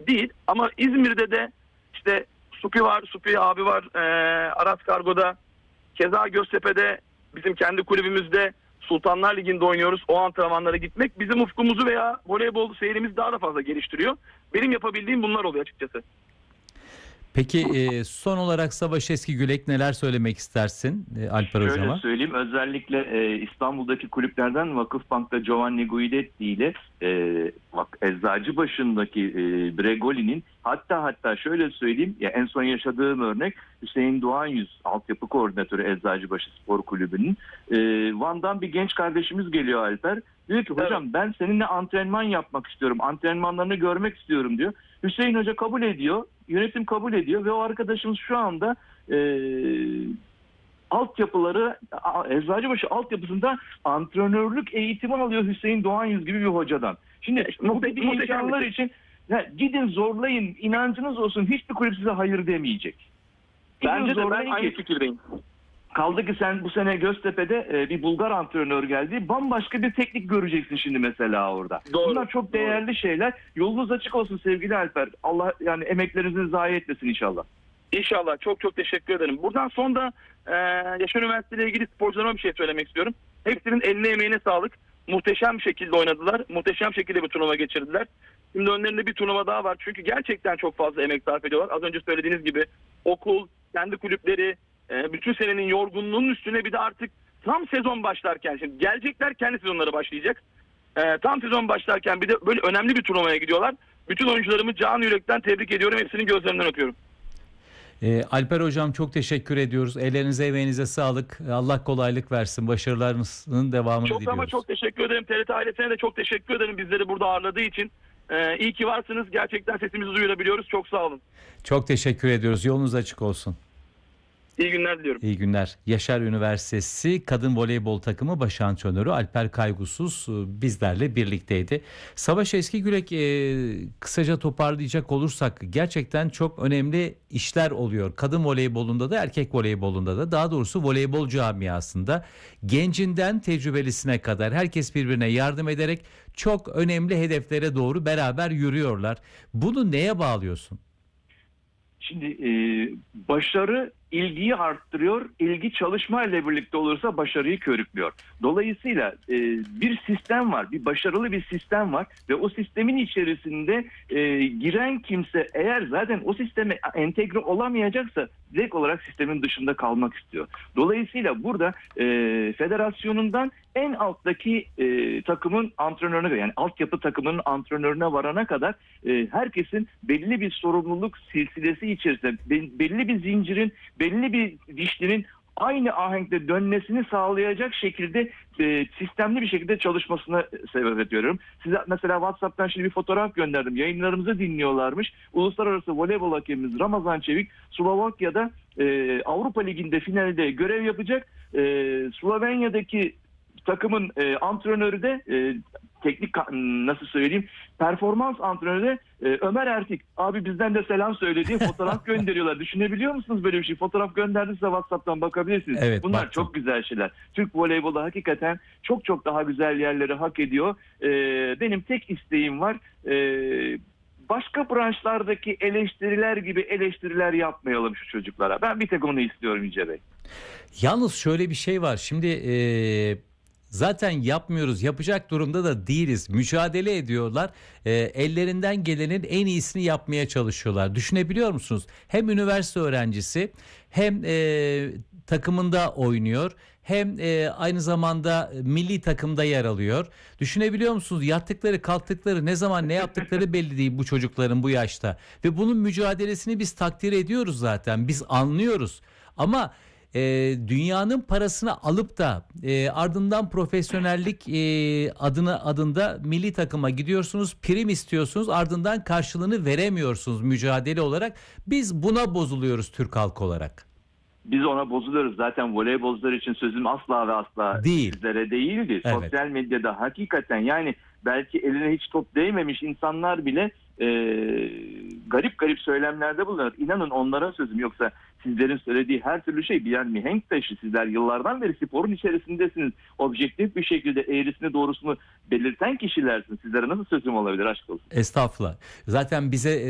değil. Ama İzmir'de de işte Supi var, Supi abi var, Aras Kargo'da, keza Göztepe'de bizim kendi kulübümüzde Sultanlar Ligi'nde oynuyoruz. O antrenmanlara gitmek bizim ufkumuzu veya voleybol seyrimizi daha da fazla geliştiriyor. Benim yapabildiğim bunlar oluyor açıkçası. Peki son olarak Savaş Eskigülek neler söylemek istersin Alper Şöyle Hocam'a? söyleyeyim, özellikle İstanbul'daki kulüplerden Vakıfbank'ta Giovanni Guidetti ile Eczacıbaşı'ndaki Bregoli'nin, hatta şöyle söyleyeyim, ya en son yaşadığım örnek Hüseyin Doğan Yüz, altyapı koordinatörü Eczacıbaşı Spor Kulübü'nün. Van'dan bir genç kardeşimiz geliyor, Alper. Diyor ki hocam ben seninle antrenman yapmak istiyorum, antrenmanlarını görmek istiyorum diyor. Hüseyin Hoca kabul ediyor, yönetim kabul ediyor ve o arkadaşımız şu anda altyapıları, Eczacıbaşı altyapısında antrenörlük eğitimi alıyor Hüseyin Doğan Yüz gibi bir hocadan. Şimdi bu gibi imkanlar için gidin zorlayın, inancınız olsun, hiçbir kulüp size hayır demeyecek. Bence de ben aynı fikirdeyim. Kaldı ki sen bu sene Göztepe'de bir Bulgar antrenör geldi. Bambaşka bir teknik göreceksin şimdi mesela orada. Doğru, bunlar çok değerli şeyler. Yolunuz açık olsun sevgili Alper. Allah yani emeklerinizi zayi etmesin inşallah. İnşallah. Çok çok teşekkür ederim. Buradan son da Yaşar Üniversitesi ile ilgili sporcularıma bir şey söylemek istiyorum. Hepsinin eline emeğine sağlık. Muhteşem bir şekilde oynadılar. Muhteşem şekilde bir turnuva geçirdiler. Şimdi önlerinde bir turnuva daha var. Çünkü gerçekten çok fazla emek sarf ediyorlar. Az önce söylediğiniz gibi okul, kendi kulüpleri, bütün senenin yorgunluğunun üstüne bir de artık tam sezon başlarken, şimdi gelecekler, kendi sezonları başlayacak. Tam sezon başlarken bir de böyle önemli bir turnuvaya gidiyorlar. Bütün oyuncularımı canı yürekten tebrik ediyorum. Hepsinin gözlerinden öpüyorum. Alper Hocam çok teşekkür ediyoruz. Ellerinize emeğinize sağlık. Allah kolaylık versin. Başarılarınızın devamını diliyoruz. Ama çok teşekkür ederim. TRT ailesine de çok teşekkür ederim bizleri burada ağırladığı için. İyi ki varsınız. Gerçekten sesimizi duyurabiliyoruz. Çok sağ olun. Çok teşekkür ediyoruz. Yolunuz açık olsun. İyi günler diliyorum. İyi günler. Yaşar Üniversitesi Kadın Voleybol Takımı baş antrenörü Alper Kaygusuz bizlerle birlikteydi. Savaş Eskigürek, kısaca toparlayacak olursak gerçekten çok önemli işler oluyor. Kadın voleybolunda da erkek voleybolunda da, daha doğrusu voleybol camiasında gencinden tecrübelisine kadar herkes birbirine yardım ederek çok önemli hedeflere doğru beraber yürüyorlar. Bunu neye bağlıyorsun? Şimdi başarı ilgiyi arttırıyor, ilgi çalışma ile birlikte olursa başarıyı körüklüyor. Dolayısıyla bir sistem var, bir başarılı bir sistem var ve o sistemin içerisinde giren kimse eğer zaten o sisteme entegre olamayacaksa direkt olarak sistemin dışında kalmak istiyor. Dolayısıyla burada federasyonundan en alttaki takımın antrenörüne, yani altyapı takımının antrenörüne varana kadar herkesin belli bir sorumluluk silsilesi içerisinde, belli bir zincirin, belli bir dişlinin aynı ahenkle dönmesini sağlayacak şekilde sistemli bir şekilde çalışmasına sebep ediyorum. Size mesela WhatsApp'tan şimdi bir fotoğraf gönderdim. Yayınlarımızı dinliyorlarmış. Uluslararası voleybol hakemimiz Ramazan Çevik Slovakya'da Avrupa Ligi'nde finalde görev yapacak. Slovenya'daki takımın antrenörü de teknik, nasıl söyleyeyim, performans antrenörü de Ömer Ertik. Abi bizden de selam söyle diye fotoğraf gönderiyorlar. Düşünebiliyor musunuz böyle bir şey? Fotoğraf gönderdiyse WhatsApp'tan bakabilirsiniz. Evet, bunlar baktım. çok güzel şeyler. Türk voleybolu hakikaten çok çok daha güzel yerleri hak ediyor. Benim tek isteğim var. Başka branşlardaki eleştiriler gibi eleştiriler yapmayalım şu çocuklara. Ben bir tek onu istiyorum Yüce Bey. Yalnız şöyle bir şey var. Şimdi zaten yapmıyoruz, yapacak durumda da değiliz. Mücadele ediyorlar. Ellerinden gelenin en iyisini yapmaya çalışıyorlar. Düşünebiliyor musunuz? Hem üniversite öğrencisi hem takımında oynuyor. Hem aynı zamanda milli takımda yer alıyor. Düşünebiliyor musunuz? Yattıkları, kalktıkları, ne zaman ne yaptıkları belli değil bu çocukların bu yaşta. Ve bunun mücadelesini biz takdir ediyoruz zaten. Biz anlıyoruz. Ama dünyanın parasını alıp da ardından profesyonellik adında milli takıma gidiyorsunuz, prim istiyorsunuz, ardından karşılığını veremiyorsunuz mücadele olarak. Biz buna bozuluyoruz Türk halkı olarak. Biz ona bozuluyoruz. Zaten voleybolcular için sözüm asla ve asla sizlere değildi. Evet. Sosyal medyada hakikaten yani belki eline hiç top değmemiş insanlar bile garip garip söylemlerde bulunuyor. İnanın onlara sözüm, yoksa sizlerin söylediği her türlü şey bir mihenk taşı. Sizler yıllardan beri sporun içerisindesiniz. Objektif bir şekilde eğrisini doğrusunu belirten kişilersiniz. Sizlere nasıl sözüm olabilir, aşk olsun. Estağfurullah. Zaten bize